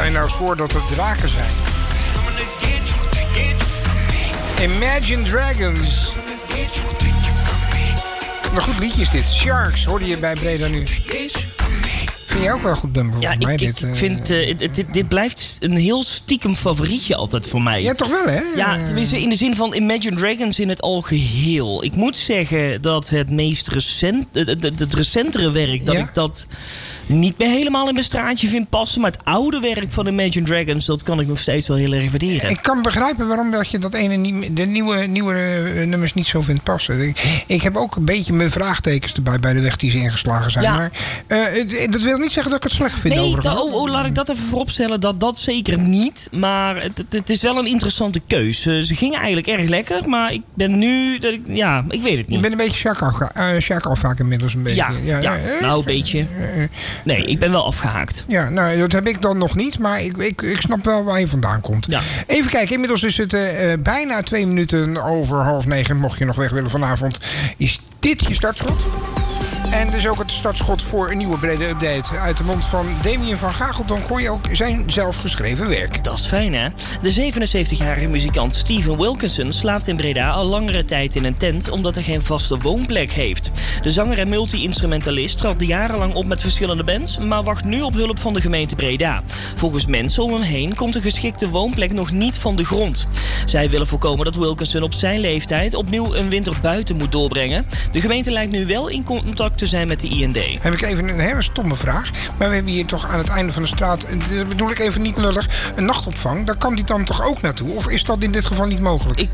Stel je nou eens voor dat het draken zijn. Imagine Dragons. Een goed liedje is dit. Sharks hoorde je bij Breda nu. Vind jij ook wel een goed nummer? Ja, ik vind dit blijft een heel stiekem favorietje altijd voor mij. Ja, toch wel, hè? Ja, tenminste in de zin van Imagine Dragons in het algeheel. Ik moet zeggen dat het meest het recentere werk, dat ik dat niet meer helemaal in mijn straatje vind passen. Maar het oude werk van Imagine Dragons, dat kan ik nog steeds wel heel erg waarderen. Ik kan begrijpen waarom dat je dat ene de nieuwe nummers niet zo vindt passen. Ik heb ook een beetje mijn vraagtekens erbij bij de weg die ze ingeslagen zijn. Ja. Maar dat wil niet zeggen dat ik het slecht vind. Nee, laat ik dat even vooropstellen. Dat zeker niet. Maar het is wel een interessante keuze. Ze gingen eigenlijk erg lekker. Maar ik ben nu... ik weet het niet. Je bent een beetje Sjaak vaak inmiddels een beetje. Ja, nou een beetje. Nee, ik ben wel afgehaakt. Ja, nou, dat heb ik dan nog niet. Maar ik snap wel waar je vandaan komt. Ja. Even kijken, inmiddels is het bijna 2 minuten over 8:30. Mocht je nog weg willen vanavond, is dit je startschot. En dus ook het startschot voor een nieuwe Breda Update. Uit de mond van Damien van Gageldonk hoor je ook zijn zelfgeschreven werk. Dat is fijn, hè? De 77-jarige muzikant Stephen Wilkinson slaapt in Breda al langere tijd in een tent omdat hij geen vaste woonplek heeft. De zanger en multi-instrumentalist trad jarenlang op met verschillende bands, maar wacht nu op hulp van de gemeente Breda. Volgens mensen om hem heen komt een geschikte woonplek nog niet van de grond. Zij willen voorkomen dat Wilkinson op zijn leeftijd opnieuw een winter buiten moet doorbrengen. De gemeente lijkt nu wel in contact te zijn met de IND. Heb ik even een hele stomme vraag. Maar we hebben hier toch aan het einde van de straat, bedoel ik even niet lullig, een nachtopvang. Daar kan die dan toch ook naartoe? Of is dat in dit geval niet mogelijk?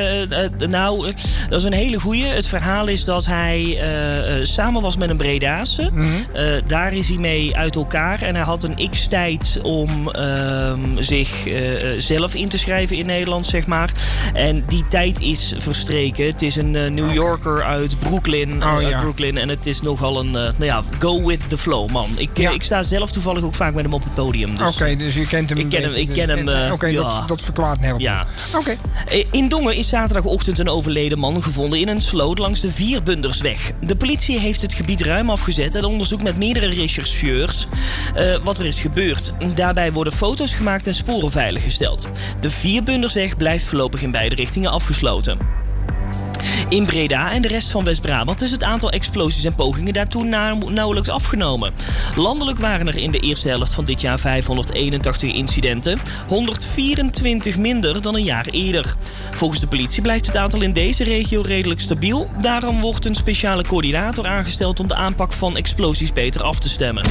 Dat is een hele goeie. Het verhaal is dat hij samen was met een Bredaanse. Mm-hmm. Daar is hij mee uit elkaar. En hij had een x-tijd om zich zelf in te schrijven in Nederland, zeg maar. En die tijd is verstreken. Het is een New Yorker uit Brooklyn. Brooklyn. En het is nogal een go with the flow, man. Ik sta zelf toevallig ook vaak met hem op het podium. Dus Oké, dus je kent hem. Ik ken hem. Oké, dat verklaart een heleboel. Ja. Okay. In Dongen is zaterdagochtend een overleden man gevonden in een sloot langs de Vierbundersweg. De politie heeft het gebied ruim afgezet en onderzoekt met meerdere rechercheurs wat er is gebeurd. Daarbij worden foto's gemaakt en sporen veiliggesteld. De Vierbundersweg blijft voorlopig in beide richtingen afgesloten. In Breda en de rest van West-Brabant is het aantal explosies en pogingen daartoe nauwelijks afgenomen. Landelijk waren er in de eerste helft van dit jaar 581 incidenten, 124 minder dan een jaar eerder. Volgens de politie blijft het aantal in deze regio redelijk stabiel. Daarom wordt een speciale coördinator aangesteld om de aanpak van explosies beter af te stemmen.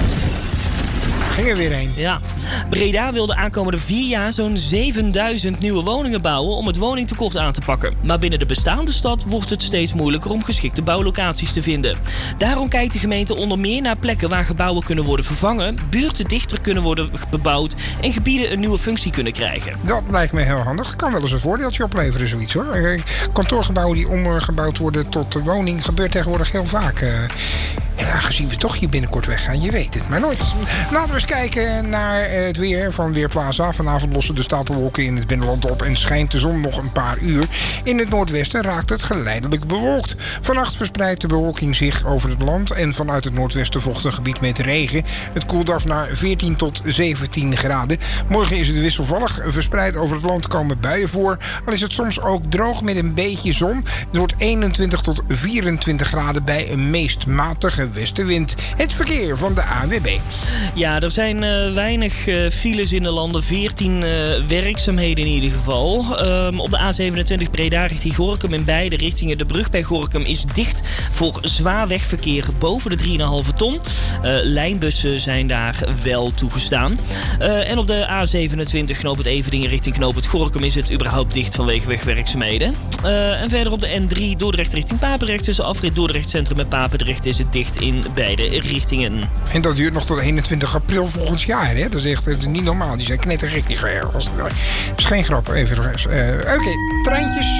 Ging er weer heen. Ja. Breda wil de aankomende 4 jaar zo'n 7000 nieuwe woningen bouwen om het woningtekort aan te pakken. Maar binnen de bestaande stad wordt het steeds moeilijker om geschikte bouwlocaties te vinden. Daarom kijkt de gemeente onder meer naar plekken waar gebouwen kunnen worden vervangen, buurten dichter kunnen worden bebouwd en gebieden een nieuwe functie kunnen krijgen. Dat lijkt me heel handig. Kan wel eens een voordeeltje opleveren, zoiets hoor. Kantoorgebouwen die omgebouwd worden tot woning gebeurt tegenwoordig heel vaak. En aangezien we toch hier binnenkort weggaan, je weet het maar nooit. Laten we eens kijken naar het weer van Weerplaza. Vanavond lossen de stapelwolken in het binnenland op en schijnt de zon nog een paar uur. In het noordwesten raakt het geleidelijk bewolkt. Vannacht verspreidt de bewolking zich over het land en vanuit het noordwesten volgt een gebied met regen. Het koelt af naar 14 tot 17 graden. Morgen is het wisselvallig. Verspreid over het land komen buien voor. Al is het soms ook droog met een beetje zon. Het wordt 21 tot 24 graden bij een meest matige westenwind. Het verkeer van de ANWB. Ja, er zijn weinig files in de landen. 14 werkzaamheden in ieder geval. Op de A27 Breda richting Gorinchem in beide richtingen. De brug bij Gorinchem is dicht voor zwaar wegverkeer boven de 3,5 ton. Lijnbussen zijn daar wel toegestaan. En op de A27 knooppunt Everdingen richting knooppunt Gorinchem is het überhaupt dicht vanwege wegwerkzaamheden. En verder op de N3 Dordrecht richting Papendrecht. Tussen afrit Dordrecht Centrum en Papendrecht is het dicht in beide richtingen. En dat duurt nog tot 21 april volgend jaar, hè? Dat is echt niet normaal. Die zijn knettergek, die geërgerd. Dat is geen grap. Even. Oké, treintjes.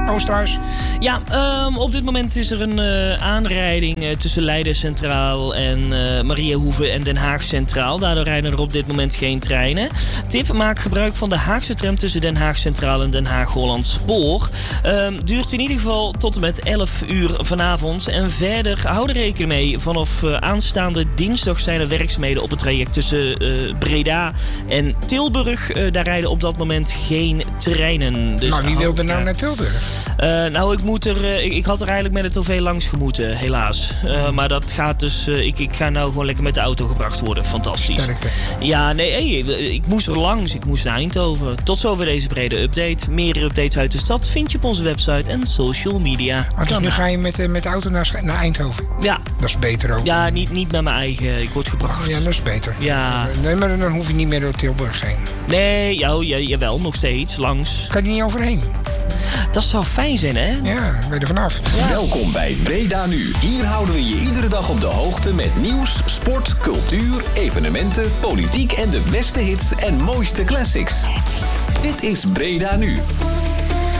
Oosterhuis. Ja, op dit moment is er een aanrijding tussen Leiden Centraal en Mariahoeve en Den Haag Centraal. Daardoor rijden er op dit moment geen treinen. Tip, maak gebruik van de Haagse tram tussen Den Haag Centraal en Den Haag Holland Spoor. Duurt in ieder geval tot en met 11 uur vanavond. En verder hou er rekening mee. Vanaf aanstaande dinsdag zijn er werkzaamheden op het traject tussen Breda en Tilburg. Daar rijden op dat moment geen treinen. Dus Maar wie wilde nou naar Tilburg? Ik had er eigenlijk met het OV langs gemoeten, helaas. Maar dat gaat dus... Ik ga nou gewoon lekker met de auto gebracht worden. Fantastisch. Sterkte. Ja, nee, ik moest er langs. Ik moest naar Eindhoven. Tot zover deze brede update. Meer updates uit de stad vind je op onze website en social media. Dus nu ga je met de auto naar Eindhoven? Ja. Dat is beter ook. Ja, niet met mijn eigen. Ik word gebracht. Ja, dat is beter. Ja. Nee, maar dan hoef je niet meer door Tilburg heen. Nee, jawel, nog steeds. Langs. Kan je er niet overheen? Dat zou fijn zijn, hè? Ja, ben je er vanaf. Ja. Welkom bij Breda Nu. Hier houden we je iedere dag op de hoogte met nieuws, sport, cultuur, evenementen, politiek en de beste hits en mooiste classics. Dit is Breda Nu.